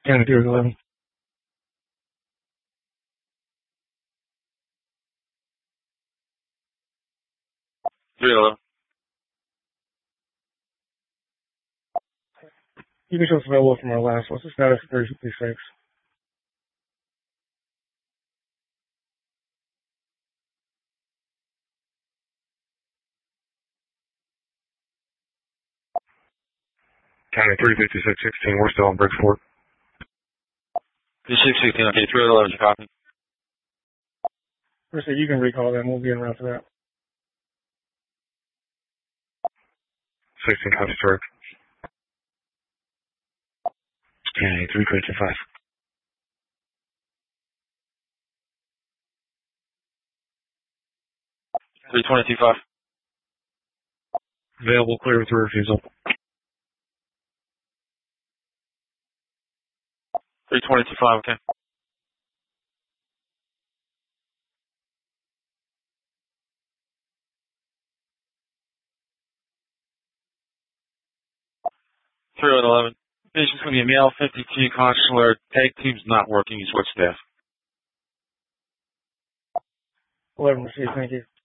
County 311. You can show us available from our last. What's the status of 3056? County 35616, we're still in Bridgeport. 3616, okay, 311, copy. First, you can recall them. We'll be en route to that. 16 cops direct. County 355. 322.5. Available, clear with your refusal. 322.5, okay. Three one 11. Patient's going to be a male, 52, consular. Tag team's not working. He's what staff? 11 received, thank you.